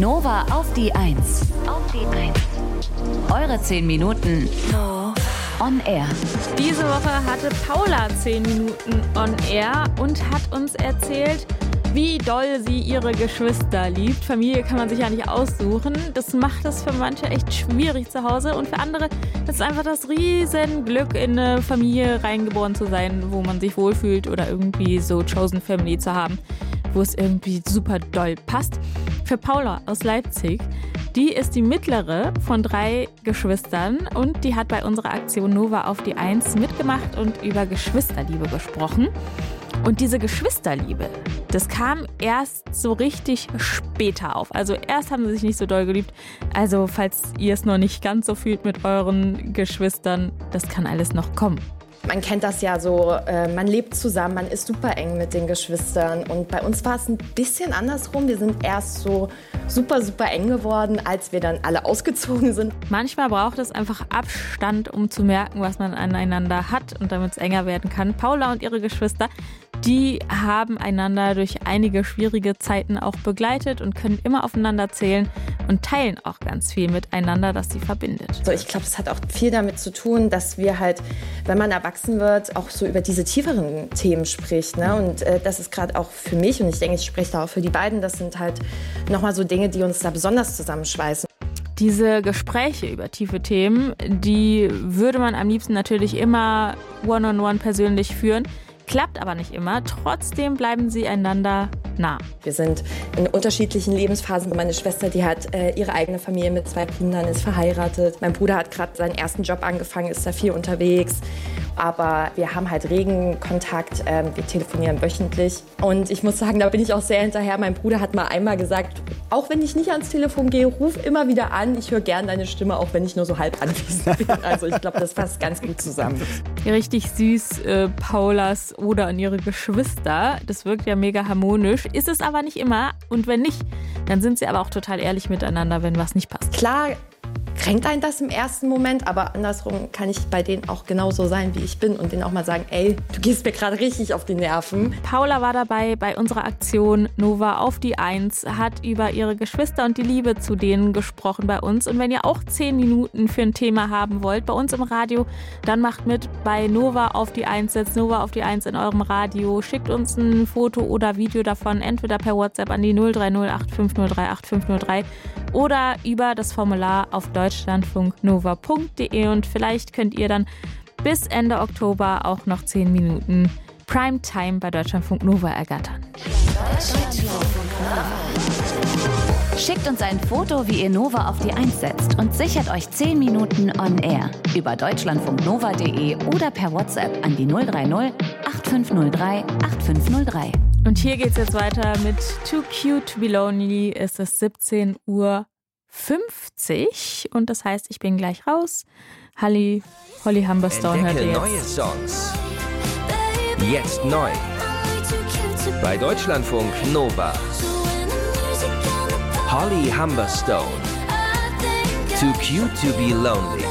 Nova auf die 1. Eure 10 Minuten on air. Diese Woche hatte Paula 10 Minuten on air und hat uns erzählt, wie doll sie ihre Geschwister liebt. Familie kann man sich ja nicht aussuchen. Das macht es für manche echt schwierig zu Hause und für andere ist es einfach das Riesenglück, in eine Familie reingeboren zu sein, wo man sich wohlfühlt oder irgendwie so Chosen Family zu haben, wo es irgendwie super doll passt. Für Paula aus Leipzig, die ist die mittlere von 3 Geschwistern und die hat bei unserer Aktion Nova auf die 1 mitgemacht und über Geschwisterliebe gesprochen. Und diese Geschwisterliebe, das kam erst so richtig später auf. Also erst haben sie sich nicht so doll geliebt. Also falls ihr es noch nicht ganz so fühlt mit euren Geschwistern, das kann alles noch kommen. Man kennt das ja so, man lebt zusammen, man ist super eng mit den Geschwistern. Und bei uns war es ein bisschen andersrum. Wir sind erst so super eng geworden, als wir dann alle ausgezogen sind. Manchmal braucht es einfach Abstand, um zu merken, was man aneinander hat und damit es enger werden kann. Paula und ihre Geschwister, die haben einander durch einige schwierige Zeiten auch begleitet und können immer aufeinander zählen und teilen auch ganz viel miteinander, das sie verbindet. So, ich glaube, es hat auch viel damit zu tun, dass wir halt, wenn man erwachsen wird, auch so über diese tieferen Themen spricht. Ne? Und das ist gerade auch für mich, und ich denke, ich spreche da auch für die beiden, das sind halt nochmal so Dinge, die uns da besonders zusammenschweißen. Diese Gespräche über tiefe Themen, die würde man am liebsten natürlich immer one-on-one persönlich führen. Klappt aber nicht immer. Trotzdem bleiben sie einander nah. Wir sind in unterschiedlichen Lebensphasen. Meine Schwester, die hat ihre eigene Familie mit 2 Kindern, ist verheiratet. Mein Bruder hat gerade seinen ersten Job angefangen, ist da viel unterwegs. Aber wir haben halt regen Kontakt. Wir telefonieren wöchentlich. Und ich muss sagen, da bin ich auch sehr hinterher. Mein Bruder hat mal einmal gesagt, auch wenn ich nicht ans Telefon gehe, ruf immer wieder an. Ich höre gern deine Stimme, auch wenn ich nur so halb anwesend bin. Also ich glaube, das passt ganz gut zusammen. Richtig süß, Paulas oder an ihre Geschwister. Das wirkt ja mega harmonisch. Ist es aber nicht immer. Und wenn nicht, dann sind sie aber auch total ehrlich miteinander, wenn was nicht passt. Klar kränkt einen das im ersten Moment, aber andersrum kann ich bei denen auch genauso sein, wie ich bin und denen auch mal sagen, ey, du gehst mir gerade richtig auf die Nerven. Paula war dabei bei unserer Aktion Nova auf die 1, hat über ihre Geschwister und die Liebe zu denen gesprochen bei uns. Und wenn ihr auch 10 Minuten für ein Thema haben wollt, bei uns im Radio, dann macht mit bei Nova auf die 1, setzt Nova auf die 1 in eurem Radio, schickt uns ein Foto oder Video davon, entweder per WhatsApp an die 030 8503 8503 oder über das Formular auf deutschlandfunknova.de und vielleicht könnt ihr dann bis Ende Oktober auch noch 10 Minuten Primetime bei Deutschlandfunk Nova ergattern. Schickt uns ein Foto, wie ihr Nova auf die 1 setzt und sichert euch 10 Minuten on air über deutschlandfunknova.de oder per WhatsApp an die 030 8503 8503. Und hier geht's jetzt weiter mit Too Cute to Be Lonely. Es ist 17:50 Uhr und das heißt, ich bin gleich raus. Holly Humberstone hört ihr jetzt. Neue Songs. Jetzt neu. Bei Deutschlandfunk Nova. Holly Humberstone. Too Cute to Be Lonely.